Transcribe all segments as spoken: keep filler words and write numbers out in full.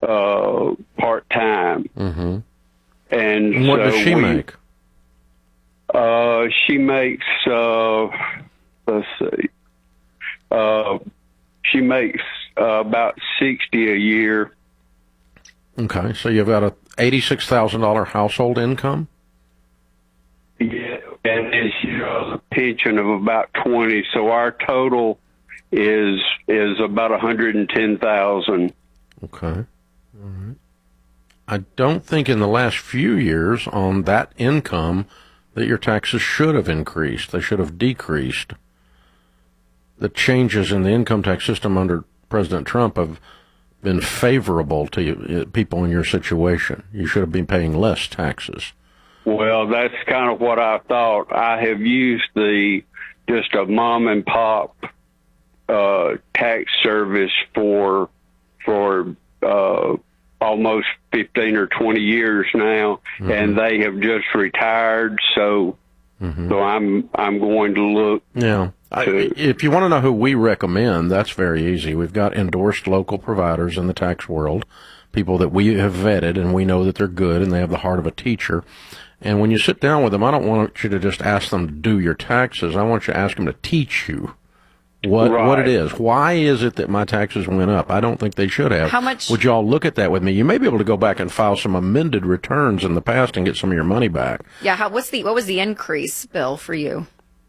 uh, part-time. Mm-hmm. And, and what so does she we, make? Uh, she makes, uh, let's see, uh, she makes uh, about sixty a year. Okay, so you've got a eighty-six thousand dollars household income? Yeah, and then she has a pension of about twenty, so our total is is about one hundred ten thousand. Okay. All right. I don't think in the last few years on that income that your taxes should have increased. They should have decreased. The changes in the income tax system under President Trump have been favorable to you, people in your situation. You should have been paying less taxes. Well, that's kind of what I thought. I have used the just a mom and pop uh, tax service for for uh, almost fifteen or twenty years now, mm-hmm. and they have just retired. So, mm-hmm. so I'm I'm going to look. Yeah. I, if you want to know who we recommend, that's very easy. We've got endorsed local providers in the tax world, people that we have vetted and we know that they're good and they have the heart of a teacher. And when you sit down with them, I don't want you to just ask them to do your taxes. I want you to ask them to teach you what right. what it is. Why is it that my taxes went up? I don't think they should have. How much? Would you all look at that with me? You may be able to go back and file some amended returns in the past and get some of your money back. Yeah. How, what's the what was the increase, Bill, for you?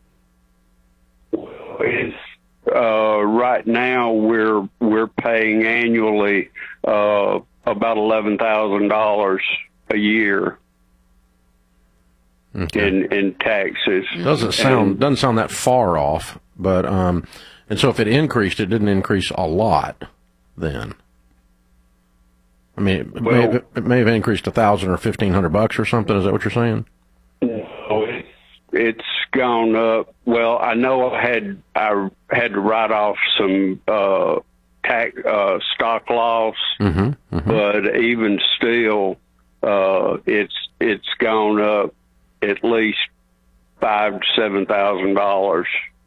It's, uh, right now we're we're paying annually uh, about eleven thousand dollars a year. Okay. In in taxes. Doesn't sound and, doesn't sound that far off, but um, and so if it increased, it didn't increase a lot. Then, I mean, it, well, may, have, it may have increased a thousand or fifteen hundred bucks or something. Is that what you're saying? No, it's it's gone up. Well, I know I had I had to write off some uh, tax uh, stock loss, mm-hmm, mm-hmm. but even still, uh, it's it's gone up at least five to seven thousand dollars.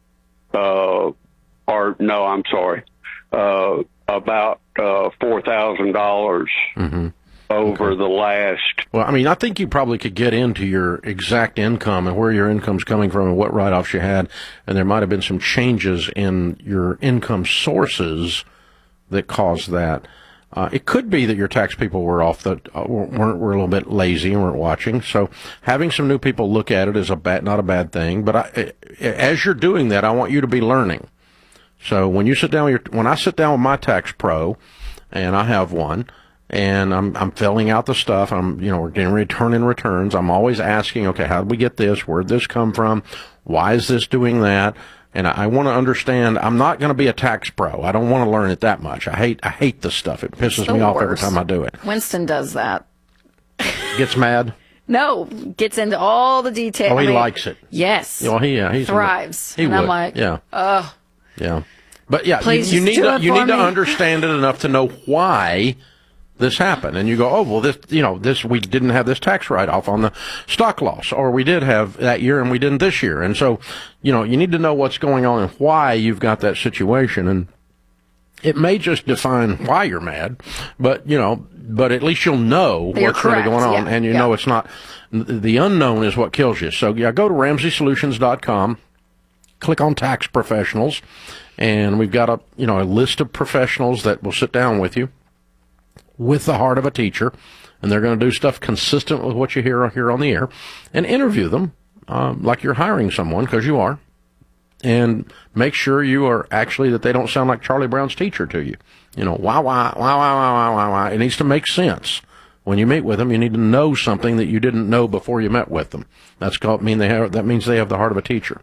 Uh, or no, I'm sorry, uh, about uh, four thousand dollars mm-hmm. over okay. the last. Well, I mean, I think you probably could get into your exact income and where your income's coming from and what write-offs you had, and there might have been some changes in your income sources that caused that. Uh, it could be that your tax people were off the uh, weren't were a little bit lazy and weren't watching. So having some new people look at it is a bad, not a bad thing. But I, as you're doing that, I want you to be learning. So when you sit down with your, when I sit down with my tax pro, and I have one, and I'm I'm filling out the stuff. I'm you know we're getting ready to turn in returns. I'm always asking, okay, how did we get this? Where'd this come from? Why is this doing that? And I want to understand, I'm not going to be a tax pro. I don't want to learn it that much. I hate I hate this stuff. It pisses me off every time I do it. Winston does that. Gets mad? No, gets into all the details. Oh, he I mean, likes it. Yes. Well, he, yeah, he's thrives. He and would. I'm like, yeah. ugh. Yeah. But yeah, Please you, you just need do to, it you for need to me. understand it enough to know why this happened. And you go, oh, well, this, you know, this, we didn't have this tax write-off on the stock loss, or we did have that year and we didn't this year. And so, you know, you need to know what's going on and why you've got that situation. And it may just define why you're mad, but, you know, but at least you'll know You're what's correct. really going on. Yeah. And you yeah. know it's not, the unknown is what kills you. So, yeah, go to Ramsey Solutions dot com, click on Tax Professionals, and we've got a, you know, a list of professionals that will sit down with you with the heart of a teacher, and they're going to do stuff consistent with what you hear here on the air, and interview them um, like you're hiring someone, because you are, and make sure you are actually that they don't sound like Charlie Brown's teacher to you. You know, why, why, why, why, why, why, why, why. It needs to make sense. When you meet with them, you need to know something that you didn't know before you met with them. That's called mean they have. That means they have the heart of a teacher.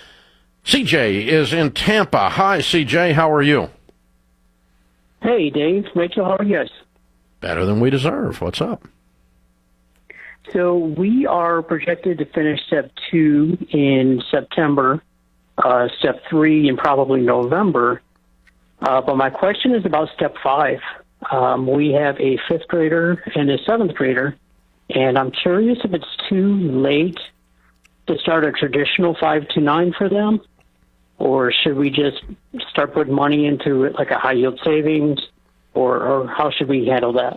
C J is in Tampa. Hi, C J. How are you? Hey, Dave. Rachel, how are you guys? Better than we deserve. What's up? So we are projected to finish step two in September, uh, step three in probably November. Uh, but my question is about step five. Um, we have a fifth grader and a seventh grader, and I'm curious if it's too late to start a traditional five to nine for them, or should we just start putting money into it like a high yield savings, or, or how should we handle that?